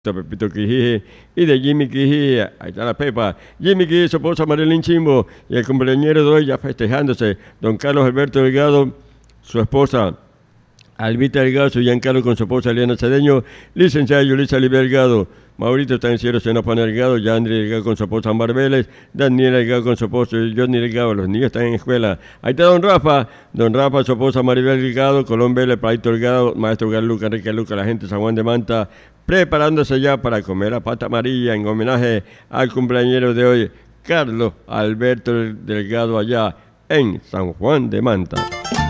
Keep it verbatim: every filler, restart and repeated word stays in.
Pepito Quijije y de Jimmy Quijije, ahí está la Pepa, Jimmy Quijije, su esposa Marilyn Chimbo y el cumpleañero de hoy ya festejándose, don Carlos Alberto Delgado, su esposa Albita Delgado, su Giancarlo con su esposa Eliana Cedeño, licenciada Yulisa Olivia Delgado, Maurito Estanciero Senopana Delgado, Yandri Delgado con su esposa Ambar Vélez, Daniel Delgado con su esposo Johnny Delgado, los niños están en escuela. Ahí está don Rafa, don Rafa, su esposa Maribel Delgado, Colón Vélez, Paito Delgado, maestro Garluca, Enrique Luca, la gente de San Juan de Manta, preparándose ya para comer a pata amarilla en homenaje al cumpleañero de hoy, Carlos Alberto Delgado, allá en San Juan de Manta.